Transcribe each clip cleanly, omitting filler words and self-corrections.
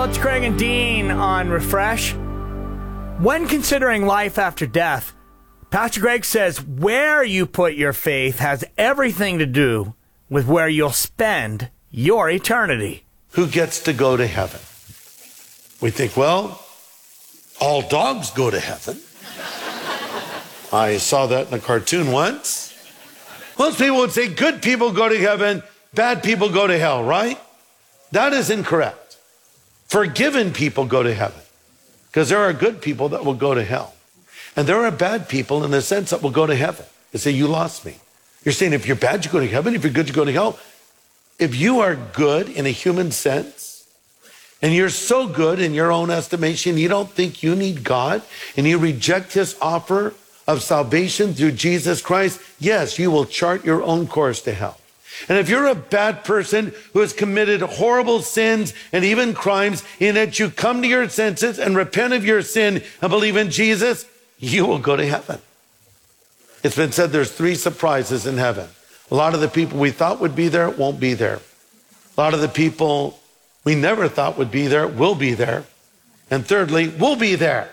Well, it's Craig and Dean on Refresh. When considering life after death, Pastor Greg says where you put your faith has everything to do with where you'll spend your eternity. Who gets to go to heaven? We think, well, all dogs go to heaven. I saw that in a cartoon once. Most people would say good people go to heaven, bad people go to hell, right? That is incorrect. Forgiven people go to heaven because there are good people that will go to hell. And there are bad people in the sense that will go to heaven. They say, you lost me. You're saying if you're bad, you go to heaven. If you're good, you go to hell. If you are good in a human sense, and you're so good in your own estimation, you don't think you need God, and you reject his offer of salvation through Jesus Christ, yes, you will chart your own course to hell. And if you're a bad person who has committed horrible sins and even crimes, in that you come to your senses and repent of your sin and believe in Jesus, you will go to heaven. It's been said there's 3 surprises in heaven. A lot of the people we thought would be there won't be there. A lot of the people we never thought would be there will be there. And thirdly, we'll be there.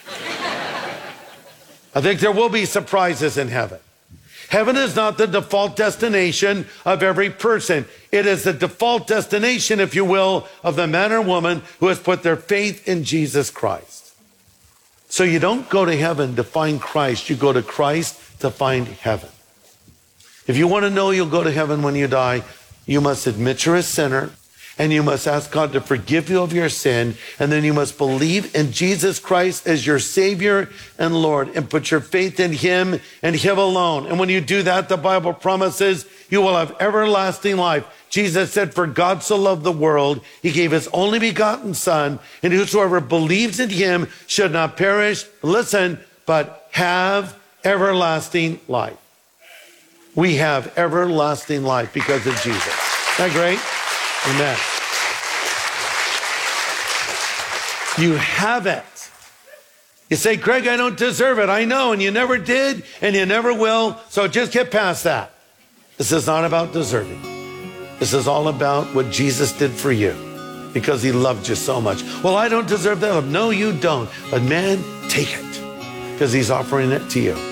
I think there will be surprises in heaven. Heaven is not the default destination of every person. It is the default destination, if you will, of the man or woman who has put their faith in Jesus Christ. So you don't go to heaven to find Christ. You go to Christ to find heaven. If you want to know you'll go to heaven when you die, you must admit you're a sinner. And you must ask God to forgive you of your sin. And then you must believe in Jesus Christ as your Savior and Lord and put your faith in him and him alone. And when you do that, the Bible promises you will have everlasting life. Jesus said, for God so loved the world, he gave his only begotten Son, and whosoever believes in him should not perish, listen, but have everlasting life. We have everlasting life because of Jesus. Isn't that great? Amen. You have it. You say, Greg, I don't deserve it. I know, and you never did, and you never will, so just get past that. This is not about deserving. This is all about what Jesus did for you because he loved you so much. Well, I don't deserve that love. No, you don't. But man, take it because he's offering it to you.